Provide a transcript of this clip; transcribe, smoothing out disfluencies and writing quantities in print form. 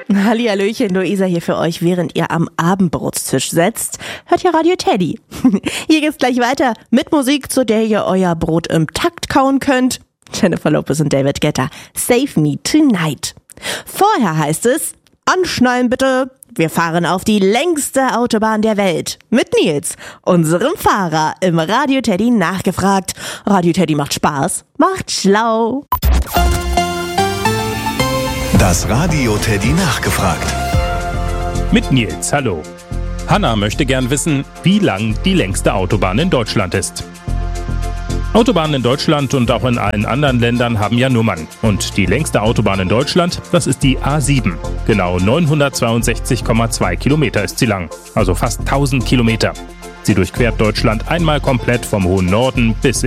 Hallihallöchen, Luisa hier für euch, während ihr am Abendbrotstisch setzt. Hört ihr Radio Teddy. Hier geht's gleich weiter mit Musik, zu der ihr euer Brot im Takt kauen könnt. Jennifer Lopez und David Guetta, Save Me Tonight. Vorher heißt es, anschnallen bitte. Wir fahren auf die längste Autobahn der Welt. Mit Nils, unserem Fahrer, im Radio Teddy nachgefragt. Radio Teddy macht Spaß, macht schlau. Das Radio Teddy nachgefragt. Mit Nils, hallo. Hanna möchte gern wissen, wie lang die längste Autobahn in Deutschland ist. Autobahnen in Deutschland und auch in allen anderen Ländern haben ja Nummern. Und die längste Autobahn in Deutschland, das ist die A7. Genau 962,2 Kilometer ist sie lang, also fast 1000 Kilometer. Sie durchquert Deutschland einmal komplett vom hohen Norden bis